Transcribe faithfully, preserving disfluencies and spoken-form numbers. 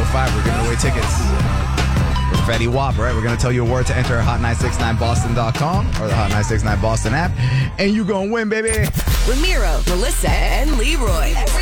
five. We're giving away tickets for Fetty Wap, right? We're going to tell you a word to enter hot nine six nine boston dot com or the Hot nine six nine Boston app, and you going to win, baby. Ramiro, Melissa, and Leroy.